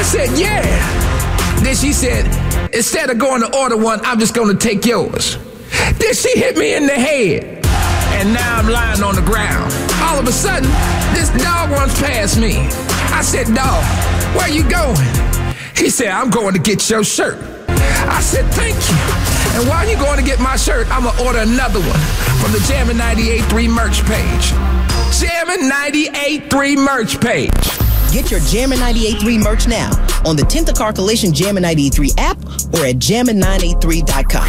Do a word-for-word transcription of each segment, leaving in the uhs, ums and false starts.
said, yeah. Then she said, instead of going to order one, I'm just going to take yours. Then she hit me in the head. And now I'm lying on the ground. All of a sudden, this dog runs past me. I said, dog, where you going? He said, I'm going to get your shirt. I said, thank you. And while you going to get my shirt, I'm going to order another one from the Jammin' ninety-eight point three merch page. Jammin' ninety-eight point three merch page. Get your Jammin' ninety-eight point three merch now on the tenth Car Collision Jammin' ninety-eight point three app or at jammin nine eight three dot com.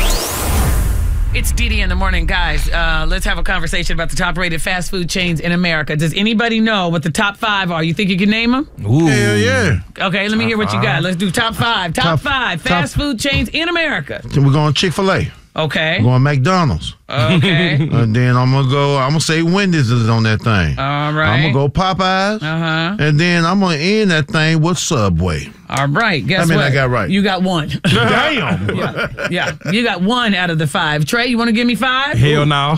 It's Dee Dee in the morning, guys. Uh, let's have a conversation about the top-rated fast food chains in America. Does anybody know what the top five are? You think you can name them? Ooh. Hell yeah. Okay, let me hear what you got. Let's do top five. Top, Top- five fast top- food chains in America. We're going Chick-fil-A. Okay. We're going McDonald's. Okay. And then I'm going to go, I'm going to say Wendy's is on that thing. All right. I'm going to go Popeyes. Uh-huh. And then I'm going to end that thing with Subway. All right. Guess I mean, what? I got right. You got one. Damn. yeah. yeah. You got one out of the five. Trey, you want to give me five? Hell no.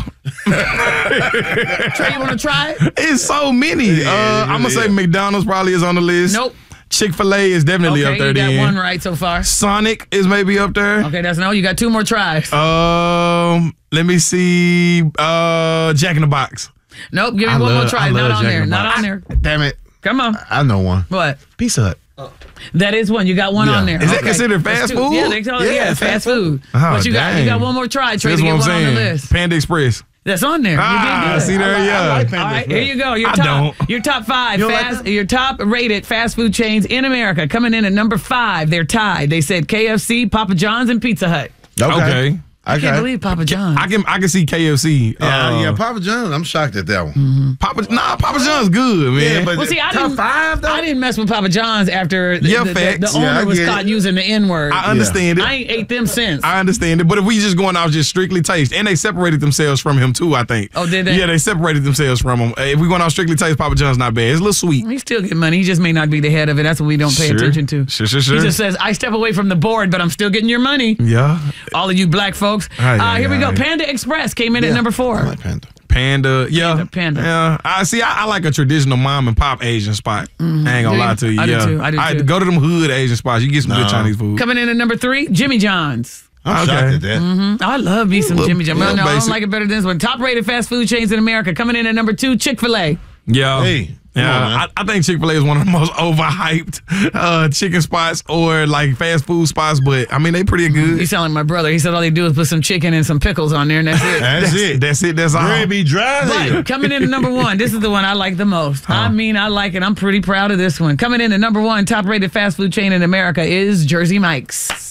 Trey, you want to try it? It's so many. Yeah, uh, it I'm going to really say is. McDonald's probably is on the list. Nope. Chick-fil-A is definitely Okay, up there you got then. one right so far. Sonic is maybe up there. Okay, that's no. You got two more tries. Um, let me see. Uh, Jack in the Box. Nope, give me I one love- more try. I Not love on Jack there. in the Not Box. on there. Damn it. Come on. I know one. What? Pizza Hut. That is one. You got one Yeah. on there. Is that Okay. considered That's fast two. food? Yeah, they tell you, Yeah, yeah, it's fast fast food. Oh, but you got you dang. got one more try. Trey, That's to get what I'm one on the saying. list. Panda Express. That's on there. Ah, you did see good. there, I like- yeah. I like All Panda right, Express. here you go. Your I top, don't. your top five You don't like fast, that? your top rated fast food chains in America. Coming in at number five, they're tied. They said K F C, Papa John's, and Pizza Hut. Okay. I can't believe Papa John's. I can I can see K F C. Yeah, Uh, yeah, Papa John's. I'm shocked at that one. Mm-hmm. Papa, nah, Papa John's good, man. Yeah, but Well, see, I top didn't, five though. I didn't mess with Papa John's after the, Yeah, the, the, facts. the Yeah, owner I was get caught it. using the N word. I understand I it. ain't ate them since. I understand it. But if we just going off just strictly taste, and they separated themselves from him too, I think. Oh, did they? Yeah, they separated themselves from him. If we going off strictly taste, Papa John's not bad. It's a little sweet. He still get money. He just may not be the head of it. That's what we don't pay Sure. attention to. Sure, sure, sure. He just says, I step away from the board, but I'm still getting your money. Yeah. All of you black folks. Aye, uh, aye, here we go. aye. Panda Express came in at Yeah, number four. I like Panda. Panda, yeah, Panda, Panda. yeah. I see. I, I like a traditional mom and pop Asian spot. I ain't gonna Do lie you? to you. I do yeah, too, I do too. go to them hood Asian spots. You get some No. good Chinese food. Coming in at number three, Jimmy John's. I'm Okay. shocked at that. Mm, I love me some Look, Jimmy John's. yeah, No, no, I don't basic. like it better than this one. Top rated fast food chains in America. Coming in at number two, Chick-fil-A. Yeah, Hey, come yeah. on, man. I, I think Chick Fil A is one of the most overhyped uh, chicken spots or like fast food spots. But I mean, they pretty You good. sound like my brother. He said all they do is put some chicken and some pickles on there, and that's it. That's it. That's it. That's all. Bread be dry But there. coming in at number one, this is the one I like the most. I mean, I like it. I'm pretty proud of this one. Coming in at number one, top rated fast food chain in America is Jersey Mike's.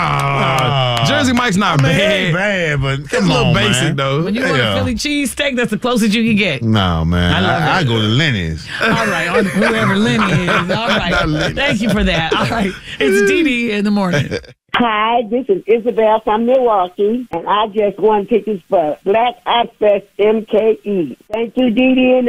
Ah, Jersey Mike's not I mean, it bad. ain't bad, but It's come a little on, basic man. though. When you want a Yeah. Philly cheesesteak, that's the closest you can get. No, man. I love I, I it. go to Lenny's. All right, on whoever Lenny is. All right. Thank you for that. All right. It's Dee Dee in the morning. Hi, this is Isabel from Milwaukee, and I just won tickets for Black Eye Fest M K E. Thank you, Dee Dee.